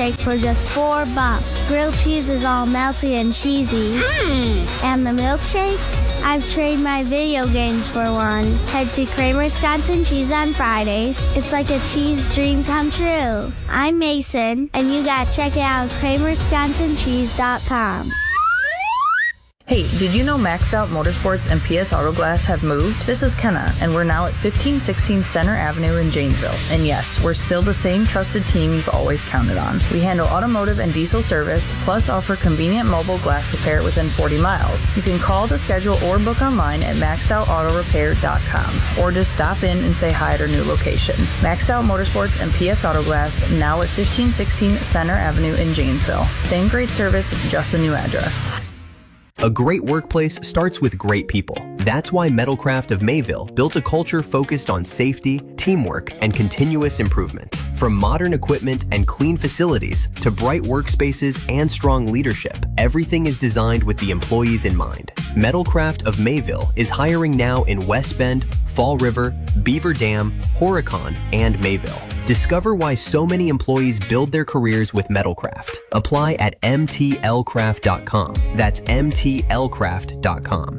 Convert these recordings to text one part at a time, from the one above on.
milkshake for just $4. Grilled cheese is all melty and cheesy. And the milkshake? I've traded my video games for one. Head to Kramer Wisconsin Cheese on Fridays. It's like a cheese dream come true. I'm Mason, and you gotta check it out at KramerWisconsinCheese.com. Hey, did you know Maxed Out Motorsports and PS Auto Glass have moved? This is Kenna, and we're now at 1516 Center Avenue in Janesville. And yes, we're still the same trusted team you've always counted on. We handle automotive and diesel service, plus offer convenient mobile glass repair within 40 miles. You can call to schedule or book online at maxedoutautorepair.com, or just stop in and say hi at our new location. Maxed Out Motorsports and PS Auto Glass, now at 1516 Center Avenue in Janesville. Same great service, just a new address. A great workplace starts with great people. That's why Metalcraft of Mayville built a culture focused on safety, teamwork, and continuous improvement. From modern equipment and clean facilities to bright workspaces and strong leadership, everything is designed with the employees in mind. Metalcraft of Mayville is hiring now in West Bend, Fall River, Beaver Dam, Horicon, and Mayville. Discover why so many employees build their careers with Metalcraft. Apply at mtlcraft.com. That's mtlcraft.com.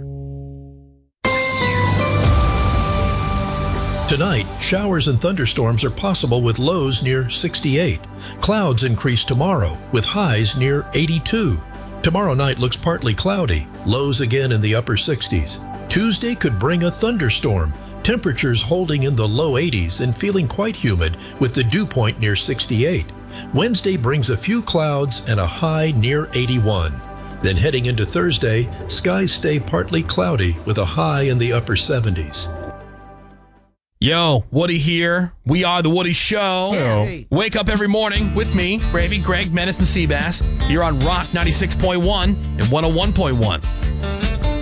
Tonight, showers and thunderstorms are possible with lows near 68. Clouds increase tomorrow with highs near 82. Tomorrow night looks partly cloudy, lows again in the upper 60s. Tuesday could bring a thunderstorm. Temperatures holding in the low 80s and feeling quite humid with the dew point near 68. Wednesday brings a few clouds and a high near 81. Then heading into Thursday, skies stay partly cloudy with a high in the upper 70s. Yo, Woody here. We are The Woody Show. Hey. Wake up every morning with me, Gravy, Greg, Menace, and Seabass. You're on Rock 96.1 and 101.1.